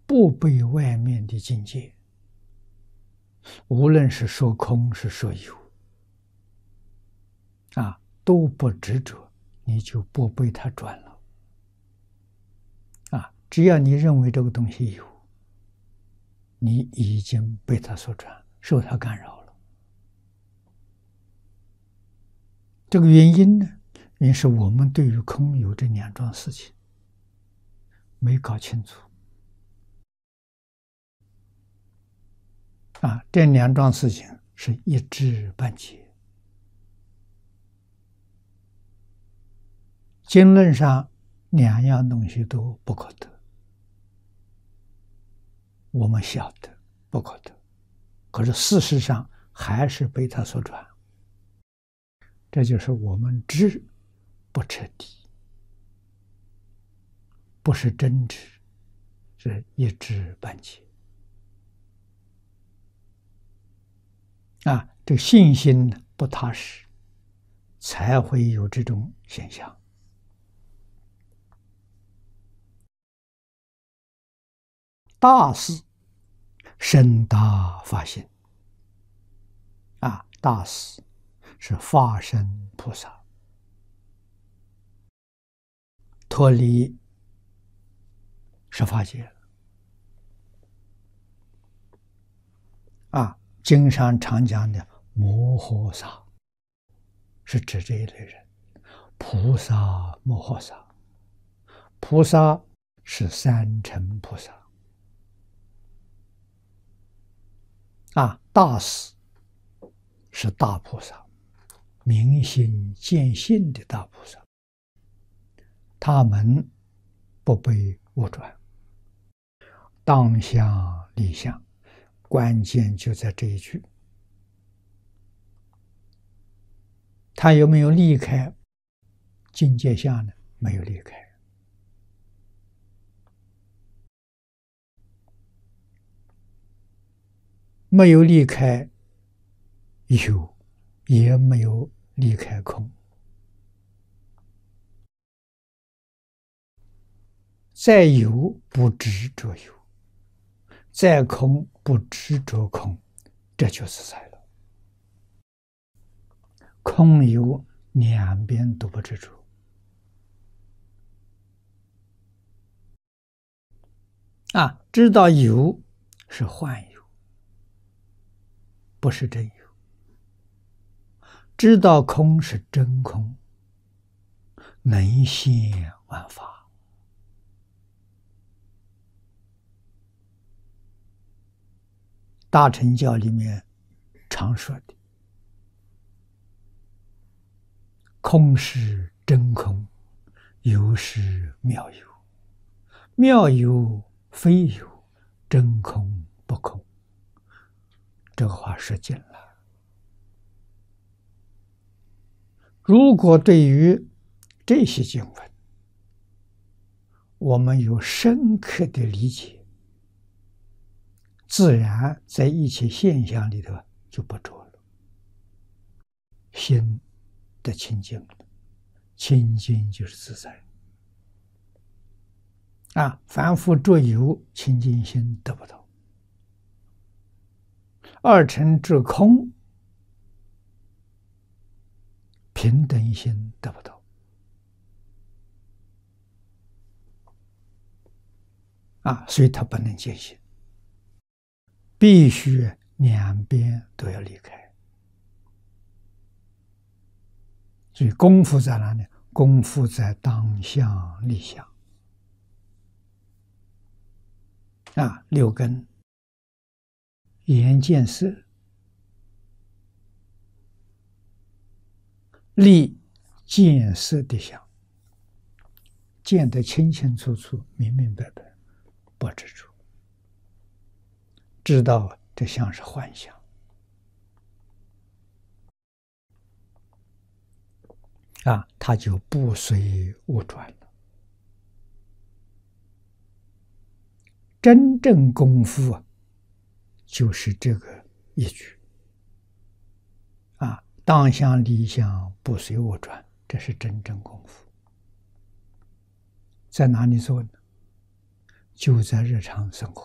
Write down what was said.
不被外面的境界，无论是说空是说有，都不执着，你就不被它转了。只要你认为这个东西有，你已经被它所转，受它干扰了。这个原因呢，原因是我们对于空有这两桩事情没搞清楚。这两桩事情是一知半解。经论上两样东西都不可得，我们晓得不可得，可是事实上还是被它所转。这就是我们知不彻底，不是真知，是一知半解。这信心不踏实，才会有这种现象。大事深大发心，大事是化身菩萨，脱离十法界。经上常讲的摩诃萨，是指这一类人。菩萨摩诃萨，菩萨是三乘菩萨。大士是大菩萨，明心见性的大菩萨，他们不被误转，当相离相，关键就在这一句。他有没有离开境界相呢？没有离开。没有离开有，也没有离开空。在有不执着有，在空不执着空，这就自在了。空有两边都不执着。知道有是幻有，不是真有；知道空是真空，能现万法。大乘教里面常说的，空是真空，有是妙有，妙有非有，真空不空。这个话说尽了。如果对于这些经文，我们有深刻的理解，自然在一切现象里头就不着了，心得清净了。清净就是自在。凡夫着有，清净心得不到；二乘着空，平等心得不到。所以他不能见性，必须两边都要离开。所以功夫在哪里？功夫在当相立相。六根：眼见色，立见色的相，见得清清楚楚、明明白白，不执着，知道这相是幻相。他就不随物转了。真正功夫就是这个一句。当相立相，不随物转，这是真正功夫。在哪里做呢？就在日常生活。